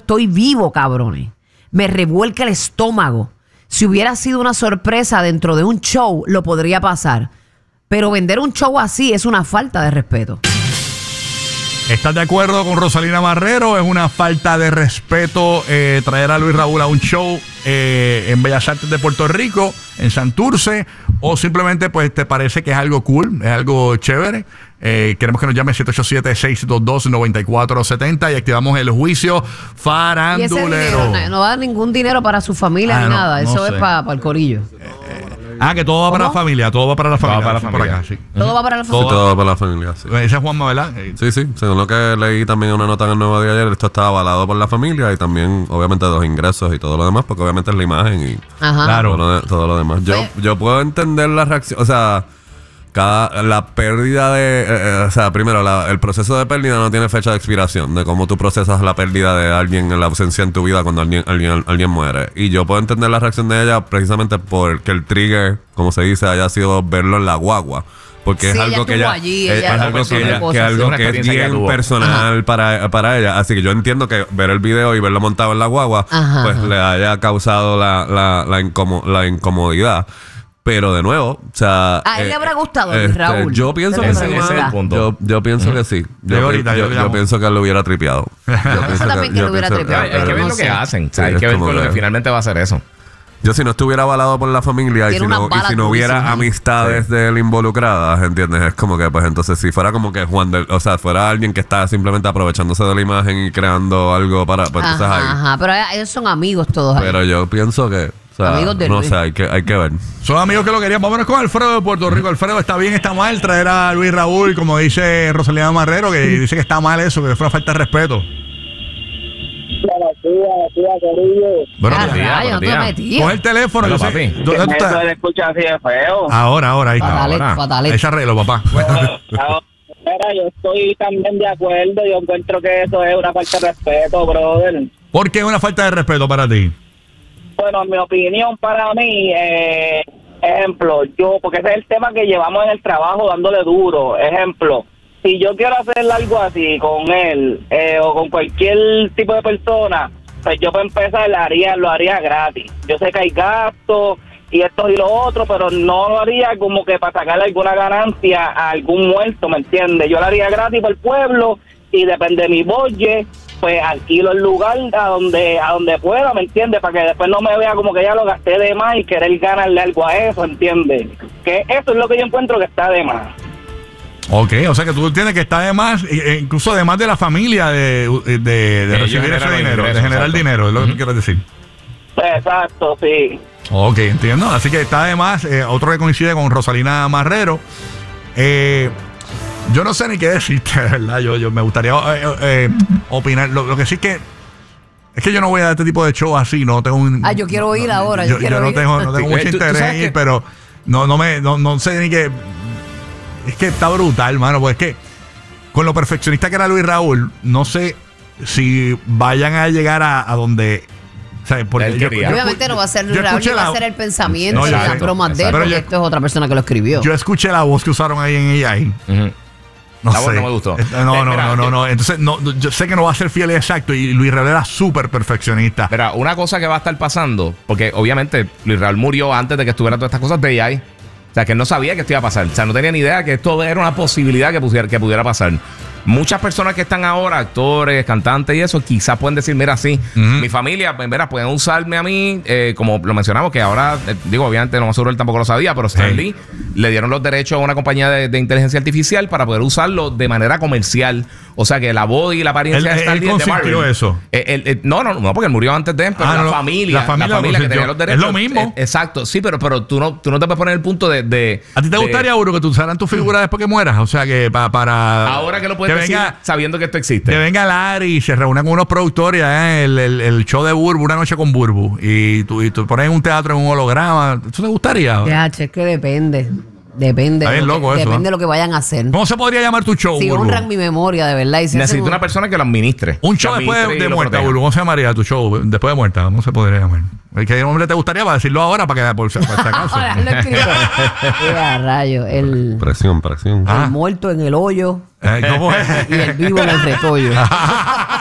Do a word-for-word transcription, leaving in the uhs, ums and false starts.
estoy vivo, cabrones. Me revuelca el estómago. Si hubiera sido una sorpresa dentro de un show, lo podría pasar. Pero vender un show así es una falta de respeto. ¿Estás de acuerdo con Rosalina Marrero? Es una falta de respeto eh, traer a Luis Raúl a un show eh, en Bellas Artes de Puerto Rico, en Santurce, o simplemente pues te parece que es algo cool, es algo chévere. Eh, queremos que nos llame siete ocho siete, seis dos dos, nueve cuatro siete cero y activamos el juicio farandulero. Y ese dinero, no, no va a dar ningún dinero para su familia ah, ni no, nada. no Eso sé. es para pa el corillo. Ah, que todo va para la familia, todo va para la familia. Va para la familia. Por acá, sí. Todo va para la Sí, familia. todo para la familia, sí. Esa es Juanma, ¿verdad? Eh, Sí, sí, según lo que leí también en una nota en el Nuevo Día ayer, esto está avalado por la familia y también, obviamente, los ingresos y todo lo demás, porque obviamente es la imagen y Ajá. Claro. todo, lo de- todo lo demás. Yo, Oye. yo puedo entender la reacción, o sea, cada la pérdida de, eh, eh, o sea, primero, la- el proceso de pérdida no tiene fecha de expiración, de cómo tú procesas la pérdida de alguien en la ausencia en tu vida cuando alguien, alguien, alguien muere. Y yo puedo entender la reacción de ella precisamente porque el trigger, como se dice, haya sido verlo en la guagua. Porque Sí, es ella algo que estuvo ella, allí, es, ella es algo hizo que, otra ella- cosa. que, Sí, algo una que es experiencia que bien tuvo. personal para, para ella. Así que yo entiendo que ver el video y verlo montado en la guagua, Ajá, pues ajá. le haya causado la, la, la, incomo- la incomodidad. Pero de nuevo, o sea... A él le habrá gustado, Luis este, Raúl. Yo pienso Ese- que ese- sí. ese es el punto. Yo, yo pienso que sí. Yo, Llega ahorita, yo- yo le yo llamo. pienso que él lo hubiera tripeado. Yo pienso también que yo lo hubiera pienso- tripeado, Hay, hay pero que ver no lo sé. que hacen. O sea, Sí, hay es que ver como con lo que que- finalmente va a hacer eso. Yo si no estuviera avalado por la familia y Tiene si, unas no, y balas si no hubiera durísimas. amistades de él involucradas, ¿entiendes? Es como que, pues entonces si fuera como que Juan del... O sea, fuera alguien que está simplemente aprovechándose de la imagen y creando algo para... Pues entonces Ajá, ahí. ajá, pero ellos son amigos todos ahí. Pero yo pienso que... O sea, Amigos de no Luis. sé, hay que, hay que ver. Son amigos que lo querían. Vámonos con Alfredo de Puerto Rico. Alfredo, ¿está bien, está mal traer a Luis Raúl, como dice Rosalina Marrero, que dice que está mal eso, que fue una falta de respeto? Buenos Ah, días. días, rayo, no buenos te días. metías. Coge el teléfono. Hola, yo sé- papi. ¿Dónde tú Eso estás? se escucha así de feo. Ahora, ahora, ahí está. Fatalete, ahora. fatalete. Echa arreglo, papá. Cuéntame. Mira, yo estoy también de acuerdo. Yo encuentro que eso es una falta de respeto, brother. ¿Por qué es una falta de respeto para ti? Bueno, en mi opinión, para mí, eh, ejemplo, yo, porque ese es el tema que llevamos en el trabajo dándole duro. Ejemplo, si yo quiero hacer algo así con él eh, o con cualquier tipo de persona, pues yo para empezar lo haría, lo haría gratis. Yo sé que hay gastos y esto y lo otro, pero no lo haría como que para sacarle alguna ganancia a algún muerto, ¿me entiendes? Yo lo haría gratis para el pueblo y depende de mi budget, pues alquilo el lugar a donde a donde pueda, ¿me entiendes? Para que después no me vea como que ya lo gasté de más y querer ganarle algo a eso, ¿entiendes? Que eso es lo que yo encuentro que está de más. Ok, o sea que tú entiendes que está de más, e incluso además de la familia, de, de, de ellos recibir ese generan dinero, de ingresos, generar exacto. dinero, es lo que tú quieres decir. Exacto, sí. Ok, entiendo. Así que está además, eh, otro que coincide con Rosalina Marrero. Eh, yo no sé ni qué decirte, ¿verdad? Yo, yo me gustaría eh, eh, opinar. Lo, lo que sí es que es que yo no voy a este tipo de show así, no tengo un... Ah, yo quiero ir no, ahora, Yo, yo quiero no ir. tengo, no tengo Sí, mucho tú- tú interés sabes en ir, que- pero no, no me, no, no sé ni qué. Es que está brutal, mano, pues es que con lo perfeccionista que era Luis Raúl, no sé si vayan a llegar a, a donde... O sea, porque Él yo- quería. yo- Obviamente no va a ser yo Luis Raúl, escuché ni va la- a ser el pensamiento No, ni yo las sé. bromas de él, Pero porque yo- esto es otra persona que lo escribió. Yo escuché la voz que usaron ahí en A I. Ujú. No La sé. voz no me gustó. Eh, No, Eh, no, mira, no, no, yo- no. Entonces, no, no, yo sé que no va a ser fiel y exacto. Y Luis Raúl era súper perfeccionista. Mira, una cosa que va a estar pasando, porque obviamente Luis Raúl murió antes de que estuvieran todas estas cosas de A I. O sea, que él no sabía que esto iba a pasar. O sea, no tenía ni idea que esto era una posibilidad que, pusiera, que pudiera pasar. Muchas personas que están ahora, actores, cantantes y eso, quizás pueden decir, mira, sí, Ujú. mi familia, pues, mira, pueden usarme a mí, eh, como lo mencionamos, que ahora, eh, digo, obviamente, lo más seguro él tampoco lo sabía, pero Stan Sí. Lee le dieron los derechos a una compañía de, de inteligencia artificial para poder usarlo de manera comercial. O sea, que la voz y la apariencia Él- de Stan él Lee es de consintió Marvel. eso. Eh, él- eh, no, no, no, porque él murió antes de él, pero Ah, la, no, familia, la familia lo que consintió. tenía los Es derechos. lo mismo. eh, exacto, sí, pero, pero tú, no, tú no te puedes poner el punto de... de ¿A ti te de- gustaría, Uro, que tú usaran tu figura después que mueras? O sea, que pa- para... Ahora que lo puedes que decir venga, sabiendo que esto existe. que venga Larry y se reúna con unos productores, ¿eh? el, el, el show de Burbu, Una Noche con Burbu. Y tú, y tú pones un teatro en un holograma. ¿Eso te gustaría? Ya, che, es que depende. Depende. Está de bien lo que- loco eso, depende ¿eh? de lo que vayan a hacer. ¿Cómo se podría llamar tu show, Si Burbu? honran mi memoria, de verdad. Y si hacen Necesito un- una persona que lo administre. Un show Que después administre de, y de lo muerta, proteja. Burbu. ¿Cómo se llamaría tu show después de muerta? ¿Cómo se podría llamar? ¿Qué nombre te gustaría para decirlo ahora para que por, si- por si acaso? Ahora lo escribo. Mira, rayo. El, Presión, presión. Ah. el muerto en el hoyo Eh, ¿Cómo es? y el vivo en el retollo.